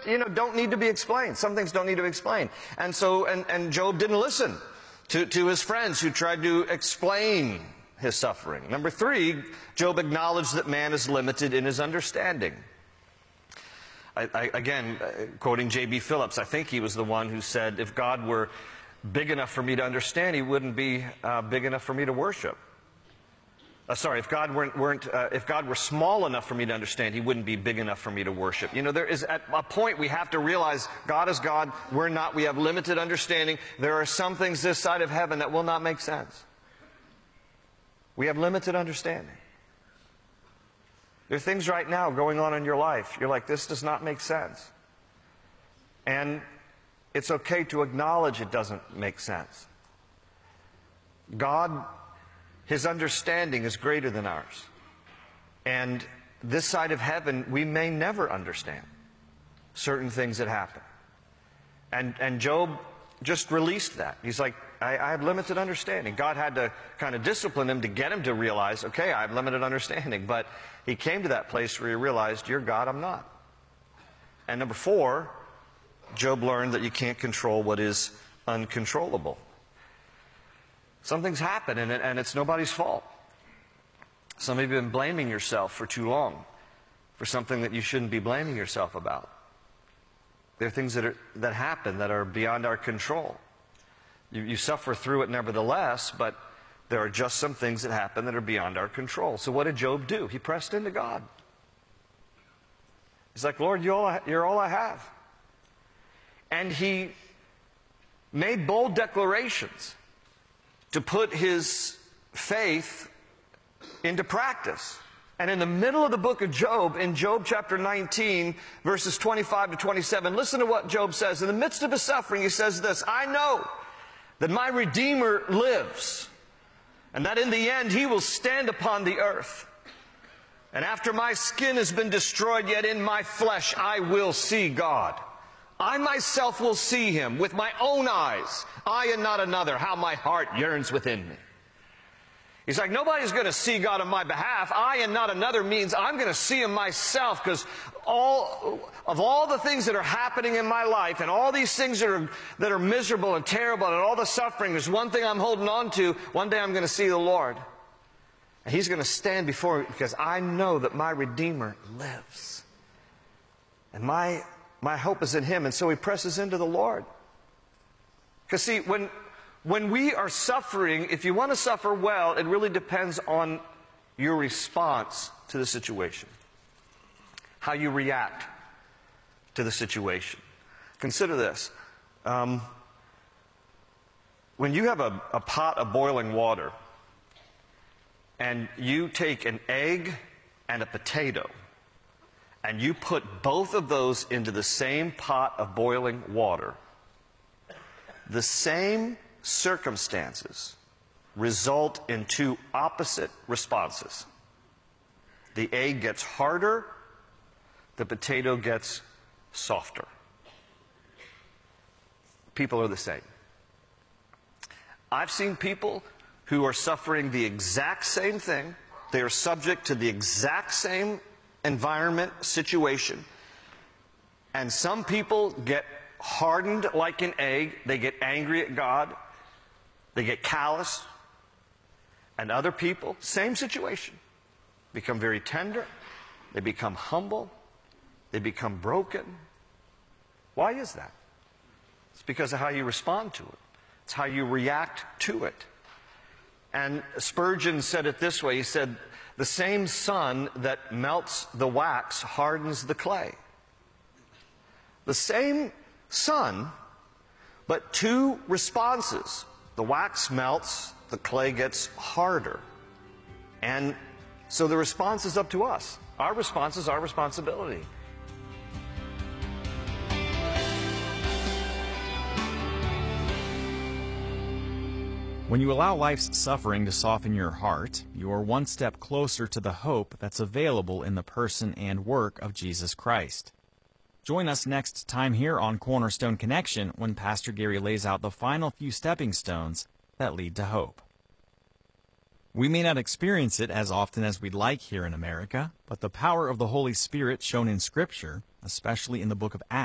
don't need to be explained. Some things don't need to be explained. And so, and Job didn't listen to his friends who tried to explain his suffering. Number 3, Job acknowledged that man is limited in his understanding. Again, quoting J.B. Phillips, I think he was the one who said, if God were big enough for me to understand, he wouldn't be big enough for me to worship. If God if God were small enough for me to understand, he wouldn't be big enough for me to worship. There is at a point we have to realize God is God, we're not, we have limited understanding. There are some things this side of heaven that will not make sense. We have limited understanding. There are things right now going on in your life. You're like, this does not make sense. And it's okay to acknowledge it doesn't make sense. God, his understanding is greater than ours. And this side of heaven, we may never understand certain things that happen. And Job just released that. He's like, I have limited understanding. God had to kind of discipline him to get him to realize, okay, I have limited understanding. But he came to that place where he realized, you're God, I'm not. And number 4, Job learned that you can't control what is uncontrollable. Something's happened and it's nobody's fault. Some of you have been blaming yourself for too long for something that you shouldn't be blaming yourself about. There are things that happen that are beyond our control. You suffer through it nevertheless, but there are just some things that happen that are beyond our control. So what did Job do? He pressed into God. He's like, Lord, you're all I have. And he made bold declarations to put his faith into practice. And in the middle of the book of Job, in Job chapter 19, verses 25 to 27, listen to what Job says. In the midst of his suffering, he says this, I know that my Redeemer lives, and that in the end he will stand upon the earth. And after my skin has been destroyed, yet in my flesh I will see God. I myself will see him with my own eyes, I and not another, how my heart yearns within me. He's like, nobody's going to see God on my behalf. I and not another means I'm going to see him myself, because all the things that are happening in my life and all these things that are miserable and terrible and all the suffering, there's one thing I'm holding on to. One day I'm going to see the Lord. And he's going to stand before me because I know that my Redeemer lives. And my hope is in him. And so he presses into the Lord. Because see, when we are suffering, if you want to suffer well, it really depends on your response to the situation. How you react to the situation. Consider this. When you have a pot of boiling water, and you take an egg and a potato, and you put both of those into the same pot of boiling water, the same circumstances result in 2 opposite responses. The egg gets harder, the potato gets softer. People are the same. I've seen people who are suffering the exact same thing. They are subject to the exact same environment, situation. And some people get hardened like an egg. They get angry at God. They get callous. And other people, same situation, become very tender. They become humble. They become broken. Why is that? It's because of how you respond to it. It's how you react to it. And Spurgeon said it this way. He said, the same sun that melts the wax hardens the clay. The same sun, but 2 responses. The wax melts, the clay gets harder. And so the response is up to us. Our response is our responsibility. When you allow life's suffering to soften your heart, you are one step closer to the hope that's available in the person and work of Jesus Christ. Join us next time here on Cornerstone Connection when Pastor Gary lays out the final few stepping stones that lead to hope. We may not experience it as often as we'd like here in America, but the power of the Holy Spirit shown in Scripture, especially in the book of Acts,